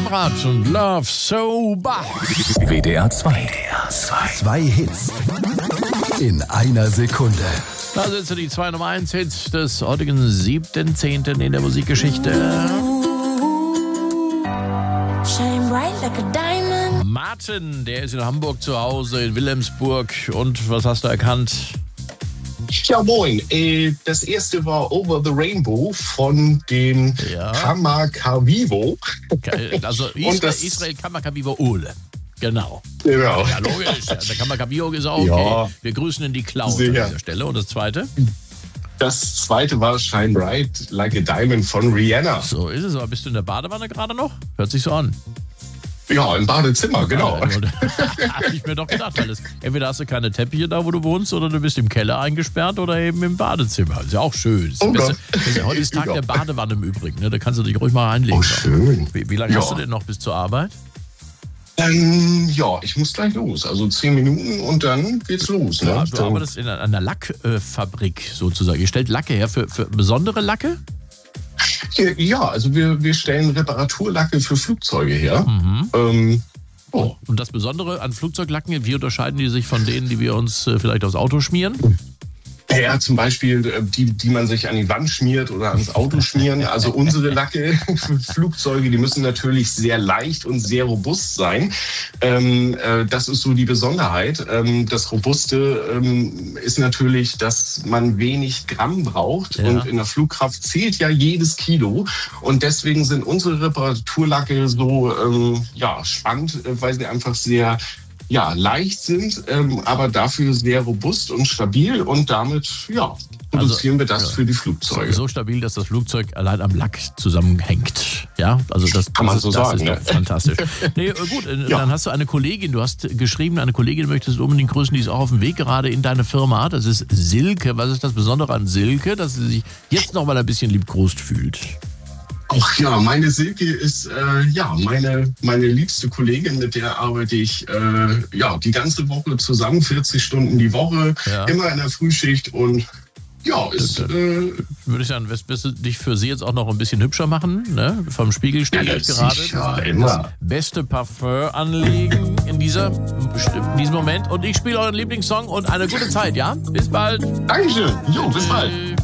Konrad und Love Sober. WDR 2. Zwei Hits in einer Sekunde. Da sind sie, die zwei Nummer 1 Hits des heutigen 7.10. in der Musikgeschichte. Shine bright like a diamond. Martin, der ist in Hamburg zu Hause, in Wilhelmsburg. Und was hast du erkannt? Ja, moin. Das erste war Over the Rainbow von den Kamakawiwo. Also Israel Kamakawiwo Ole. Genau. Genau. Ja, logisch. Der Kamakawiwo ist auch okay. Ja. Wir grüßen in die Cloud an dieser Stelle. Und das zweite? Das zweite war Shine Bright Like a Diamond von Rihanna. So ist es. Aber bist du in der Badewanne gerade noch? Hört sich so an. Ja, im Badezimmer, genau. Habe ich mir doch gedacht, weil entweder hast du keine Teppiche da, wo du wohnst, oder du bist im Keller eingesperrt oder eben im Badezimmer. Ist ja auch schön. Heute ist Tag der Badewanne im Übrigen. Ne? Da kannst du dich ruhig mal reinlegen. Oh, schön. Wie lange hast du denn noch bis zur Arbeit? Ja, ich muss gleich los. Also 10 Minuten und dann geht's los. Ne? Ja, du arbeitest in einer Lackfabrik sozusagen. Ihr stellt Lacke her für besondere Lacke? Ja, also wir stellen Reparaturlacke für Flugzeuge her. Und das Besondere an Flugzeuglacken, wie unterscheiden die sich von denen, die wir uns vielleicht aufs Auto schmieren? Ja, zum Beispiel die man sich an die Wand schmiert oder ans Auto schmieren. Also unsere Lacke für Flugzeuge, die müssen natürlich sehr leicht und sehr robust sein. Das ist so die Besonderheit. Das Robuste ist natürlich, dass man wenig Gramm braucht. Ja. Und in der Flugkraft zählt ja jedes Kilo. Und deswegen sind unsere Reparaturlacke so spannend, weil sie einfach sehr leicht sind, aber dafür sehr robust und stabil und damit, produzieren wir das für die Flugzeuge. So stabil, dass das Flugzeug allein am Lack zusammenhängt. Ja, also das kann man so sagen. Das ist doch fantastisch. Nee, gut, dann hast du eine Kollegin, du hast geschrieben, eine Kollegin möchtest du unbedingt grüßen, die ist auch auf dem Weg gerade in deine Firma. Das ist Silke. Was ist das Besondere an Silke, dass sie sich jetzt noch mal ein bisschen liebkost fühlt? Ach ja, meine Silke ist meine liebste Kollegin, mit der arbeite ich die ganze Woche zusammen, 40 Stunden die Woche, immer in der Frühschicht und würde ich sagen, wirst du dich für sie jetzt auch noch ein bisschen hübscher machen, ne? Vom Spiegel stehe ich gerade. Das beste Parfum anlegen in diesem Moment und ich spiele euren Lieblingssong und eine gute Zeit, ja? Bis bald. Dankeschön. Jo, bis bald.